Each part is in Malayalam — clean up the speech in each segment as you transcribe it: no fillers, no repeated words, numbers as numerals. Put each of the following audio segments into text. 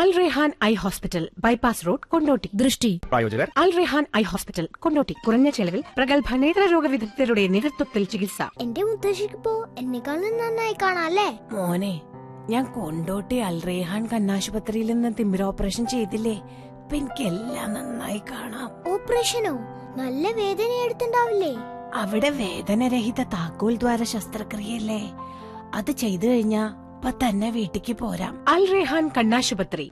അൽ Rehan eye hospital, bypass road, Kondotty. ദൃഷ്ടി പ്രായോജകർ അൽ റെഹാൻ ഐ ഹോസ്പിറ്റൽ, കൊണ്ടോട്ടി. കുറഞ്ഞ ചെലവിൽ പ്രഗത്ഭ നേത്രരോഗ വിദഗ്ധരുടെ നേതൃത്വത്തിൽ ചികിത്സ. എന്റെ മുത്തശ്ശിക്കിപ്പോ എന്നെക്കാളും നന്നായി കാണാല്ലേ? മോനെ, ഞാൻ കൊണ്ടോട്ടി അൽ റെഹാൻ കണ്ണാശുപത്രിയിൽ നിന്ന് തിമിര ഓപ്പറേഷൻ ചെയ്തില്ലേ, ഇപ്പൊ എനിക്കെല്ലാം നന്നായി കാണാം. ഓപ്പറേഷനോ? നല്ല വേദന എടുത്തുണ്ടാവില്ലേ? അവിടെ വേദനരഹിത താക്കോൽ ദ്വാര ശസ്ത്രക്രിയല്ലേ, അത് ചെയ്തു കഴിഞ്ഞാ ഇപ്പൊ തന്നെ വീട്ടിക്ക് പോരാം. അൽ റെഹാൻ കണ്ണാശുപത്രി.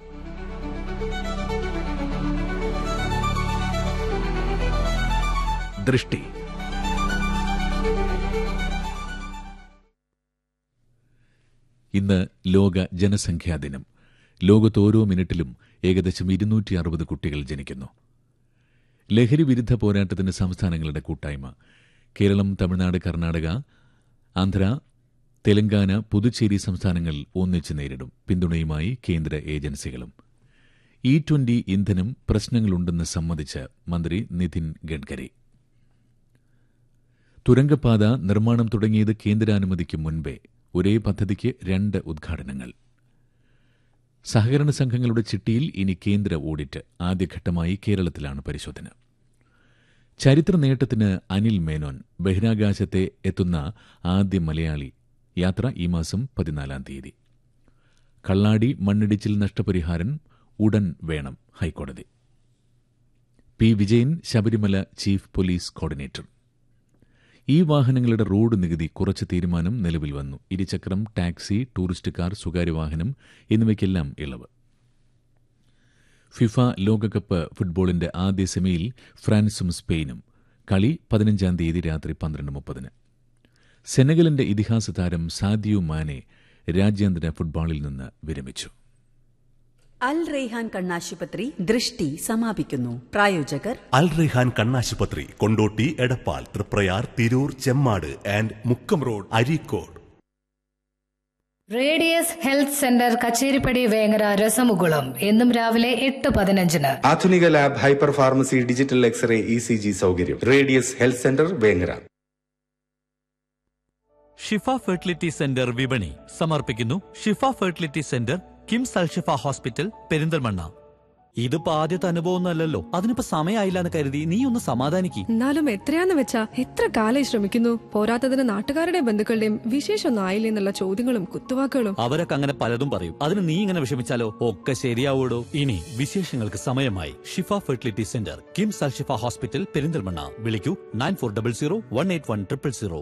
ദൃഷ്ടി. ഇന്ന് ലോക ജനസംഖ്യാ ദിനം. ലോകത്ത് ഓരോ മിനിറ്റിലും ഏകദേശം 260 കുട്ടികൾ ജനിക്കുന്നു. ലഹരി വിരുദ്ധ പോരാട്ടത്തിന് സംസ്ഥാനങ്ങളുടെ കൂട്ടായ്മ. കേരളം, തമിഴ്നാട്, കർണാടക, ആന്ധ്ര, തെലങ്കാന, പുതുച്ചേരി സംസ്ഥാനങ്ങൾ ഒന്നിച്ചു നേരിടും. പിന്തുണയുമായി കേന്ദ്ര ഏജൻസികളും. E20 ഇന്ധനം പ്രശ്നങ്ങളുണ്ടെന്ന് സമ്മതിച്ച് മന്ത്രി നിതിൻ ഗഡ്കരി. തുരങ്കപാത നിർമ്മാണം തുടങ്ങിയത് കേന്ദ്രാനുമതിക്ക് മുൻപേ. ഒരേ പദ്ധതിക്ക് 2 ഉദ്ഘാടനങ്ങൾ. സഹകരണ സംഘങ്ങളുടെ ചിട്ടിയിൽ ഇനി കേന്ദ്ര ഓഡിറ്റ്. ആദ്യഘട്ടമായി കേരളത്തിലാണ് പരിശോധന. ചരിത്ര നേട്ടത്തിന് അനിൽ മേനോൻ. ബഹിരാകാശത്തെ എത്തുന്ന ആദ്യ മലയാളി. യാത്ര ഈ മാസം 14-ാം തീയതി. കള്ളാടി മണ്ണിടിച്ചിൽ നഷ്ടപരിഹാരം ഉടൻ വേണം ഹൈക്കോടതി. P Vijayan Sabarimala chief police coordinator. ഈ വാഹനങ്ങളുടെ റോഡ് നികുതി കുറച്ച് തീരുമാനം നിലവിൽ വന്നു. ഇരുചക്രം, ടാക്സി, ടൂറിസ്റ്റ് കാർ, സ്വകാര്യ വാഹനം എന്നിവയ്ക്കെല്ലാം ഇളവ്. ഫിഫ ലോകകപ്പ് ഫുട്ബോളിന്റെ ആദ്യ സെമിയിൽ ഫ്രാൻസും സ്പെയിനും. കളി 15-ാം തീയതി രാത്രി 12:30. സെനഗലിന്റെ ഇതിഹാസ താരം സാദിയോ മാനെ രാജ്യാന്തര ഫുട്ബോളിൽ നിന്ന് വിരമിച്ചു. അൽ റെയ്ഹാൻ കണ്ണാശുപത്രി ദൃഷ്ടി സമാപിക്കുന്നു. പ്രായോജകർ അൽ റെയ്ഹാൻ കണ്ണാശുപത്രി, Kondotty, Edappal, Triprayar, Tirur, Chemmad and Mukkam road, Areekode. Radius health centre, Kacheripadi, Vengara, രസമുകുളം. എന്നും രാവിലെ 8:15. ആധുനിക lab, hyper pharmacy, digital x-ray, ECG സൗകര്യം. Radius health centre, Vengara. ഷിഫ ഫെർട്ടിലിറ്റി സെന്റർ വിപണി സമർപ്പിക്കുന്നു. ഷിഫ fertility centre, KIMS Alshifa hospital, Perinthalmanna. ഇതിപ്പോ ആദ്യത്തെ അനുഭവമൊന്നുമല്ലല്ലോ, അതിനിപ്പോ സമയമായില്ല എന്ന് കരുതി നീ ഒന്ന് സമാധാനിക്ക്. എന്നാലും എത്രയാന്ന് വെച്ചാ എത്ര കാലം ശ്രമിക്കുന്നു. പോരാത്തതിന് നാട്ടുകാരുടെയും ബന്ധുക്കളുടെയും വിശേഷമൊന്നും ആയില്ലേ എന്നുള്ള ചോദ്യങ്ങളും കുത്തുവാക്കുകളും. അവരൊക്കെ അങ്ങനെ പലതും പറയും. അതിന് നീ ഇങ്ങനെ വിഷമിച്ചാലോ? ഒക്കെ ശരിയാവൂടോ. ഇനി വിശേഷങ്ങൾക്ക് സമയമായി. ഷിഫ fertility centre, KIMS Alshifa hospital, Perinthalmanna. വിളിക്കൂ 9400 181 000.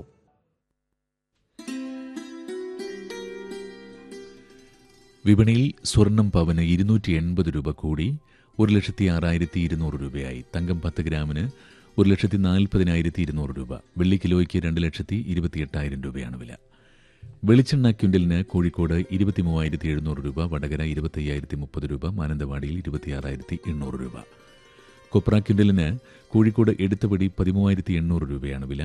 വിപണിയിൽ സ്വർണം പവന് 280 രൂപ കൂടി 1,06,200 രൂപയായി. തങ്കം 10 ഗ്രാമിന് 1,40,200 രൂപ. വെള്ളി കിലോയ്ക്ക് 2,28,000 രൂപയാണ് വില. വെളിച്ചെണ്ണ ക്വിന്റലിന് കോഴിക്കോട് 23,700 രൂപ, വടകര 25,030 രൂപ, മാനന്തവാടിയിൽ 26,800 രൂപ. കൊപ്ര ക്വിന്റലിന് കോഴിക്കോട് എടുത്തപടി 13,800 രൂപയാണ് വില.